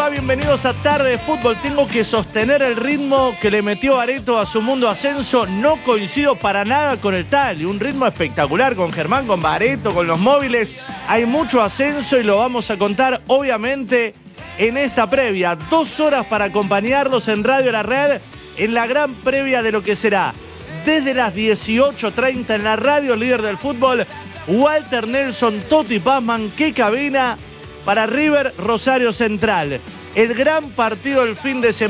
va? Bienvenidos a Tarde de Fútbol. Tengo que sostener el ritmo que le metió Areto a su Mundo Ascenso. No coincido para nada con el tal. Y un ritmo espectacular con Germán, con Bareto, con los móviles. Hay mucho ascenso y lo vamos a contar, obviamente, en esta previa. 2 horas para acompañarlos en Radio La Red, en la gran previa de lo que será desde las 18:30 en la radio líder del fútbol. Walter Nelson, Toti Pazman, qué cabina para River Rosario Central. El gran partido del fin de semana.